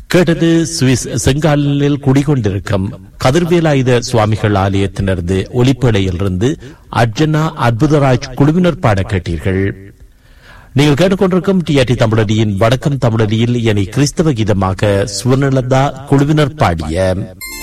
கேட்டது சுவிஸ் செங்காலில் குடிகொண்டிருக்கும் கதிர்வேலாயுத சுவாமிகள் ஆலயத்தினரது ஒலிப்படையிலிருந்து அர்ஜனா அற்புதராஜ் குழுவினர் பாட கேட்டீர்கள். நீங்கள் கேட்டுக்கொண்டிருக்கும் டிஆர்டி தமிழடியின் வடக்கம் தமிழடியில் இனி கிறிஸ்தவ கீதமாக சுவர்ணலதா குழுவினர் பாடிய